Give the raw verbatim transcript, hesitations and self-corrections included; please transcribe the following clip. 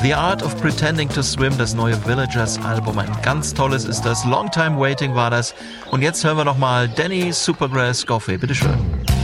The Art of Pretending to Swim, das neue Villagers-Album. Ein ganz tolles ist das. Long Time Waiting war das. Und jetzt hören wir nochmal Danny Supergrass Goffey. Bitteschön.